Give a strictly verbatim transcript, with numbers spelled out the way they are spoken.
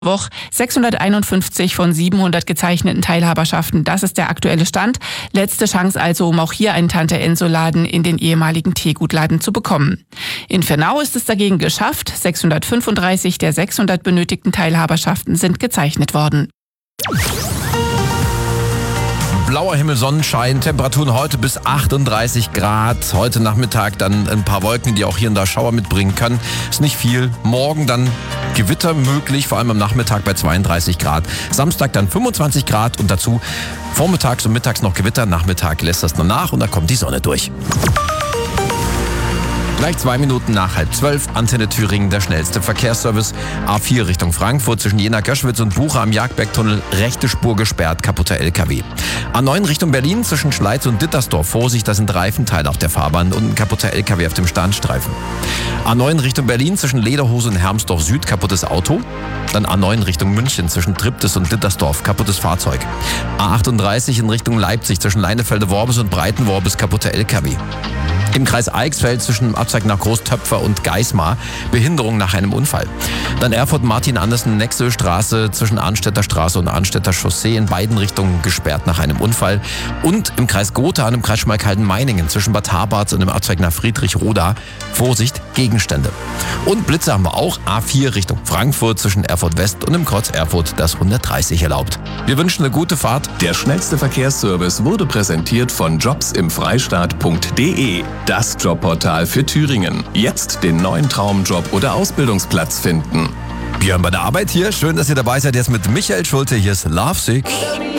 Woche sechshunderteinundfünfzig von siebenhundert gezeichneten Teilhaberschaften. Das ist der aktuelle Stand. Letzte Chance also, um auch hier einen Tante-Enso-Laden in den ehemaligen Teegutladen zu bekommen. In Fernau ist es dagegen geschafft. sechshundertfünfunddreißig der sechshundert benötigten Teilhaberschaften sind gezeichnet worden. Blauer Himmel, Sonnenschein, Temperaturen heute bis achtunddreißig Grad. Heute Nachmittag dann ein paar Wolken, die auch hier und da Schauer mitbringen können. Ist nicht viel. Morgen dann Gewitter möglich, vor allem am Nachmittag bei zweiunddreißig Grad. Samstag dann fünfundzwanzig Grad und dazu vormittags und mittags noch Gewitter. Nachmittag lässt das noch nach und da kommt die Sonne durch. Gleich zwei Minuten nach halb zwölf, Antenne Thüringen, der schnellste Verkehrsservice. A vier Richtung Frankfurt zwischen Jena-Göschwitz und Buche am Jagdbergtunnel, rechte Spur gesperrt, kaputter L K W. A neun Richtung Berlin zwischen Schleiz und Dittersdorf, Vorsicht, da sind Reifenteile auf der Fahrbahn und ein kaputter L K W auf dem Standstreifen. A neun Richtung Berlin zwischen Lederhose und Hermsdorf Süd, kaputtes Auto. Dann A neun Richtung München zwischen Triptis und Dittersdorf, kaputtes Fahrzeug. A achtunddreißig in Richtung Leipzig zwischen Leinefelde-Worbis und Breitenworbis, kaputter L K W. Im Kreis Eichsfeld zwischen Abzweig nach Großtöpfer und Geismar, Behinderung nach einem Unfall. Dann Erfurt-Martin-Andersen-Nexö-Straße zwischen Arnstädter Straße und Arnstädter Chaussee in beiden Richtungen gesperrt nach einem Unfall. Und im Kreis Gotha und im Kreis Schmalkalden-Meiningen zwischen Bad Habarz und dem Abzweig nach Friedrich-Roda, Vorsicht, Gegenstände. Und Blitze haben wir auch, A vier Richtung Frankfurt zwischen Erfurt West und im Kreuz Erfurt das hundertdreißig erlaubt. Wir wünschen eine gute Fahrt. Der schnellste Verkehrsservice wurde präsentiert von jobs im freistaat punkt de. Das Jobportal für Thüringen. Jetzt den neuen Traumjob oder Ausbildungsplatz finden. Björn bei der Arbeit hier. Schön, dass ihr dabei seid. Jetzt mit Michael Schulte. Hier ist Lovesick.